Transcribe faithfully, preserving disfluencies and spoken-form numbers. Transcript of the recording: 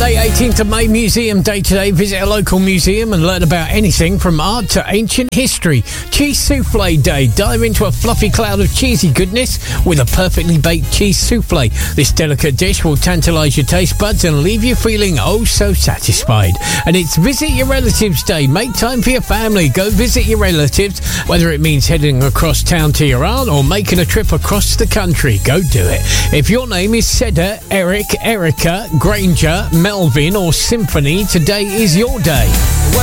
Monday, eighteenth of May, Museum Day today. Visit a local museum and learn about anything from art to ancient history. Cheese Souffle Day. Dive into a fluffy cloud of cheesy goodness with a perfectly baked cheese souffle. This delicate dish will tantalise your taste buds and leave you feeling oh so satisfied. And it's Visit Your Relatives Day. Make time for your family. Go visit your relatives, whether it means heading across town to your aunt or making a trip across the country. Go do it. If your name is Seda, Eric, Erica, Granger, Melvin or Symphony, today is your day.